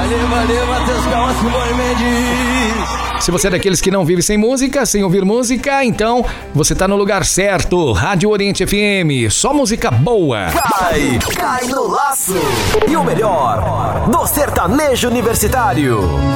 Valeu, Matheus Calma, Simone Mendes. Se você é daqueles que não vive sem música, sem ouvir música, então você tá no lugar certo. Rádio Oriente FM, só música boa. Cai no laço. E o melhor do sertanejo universitário.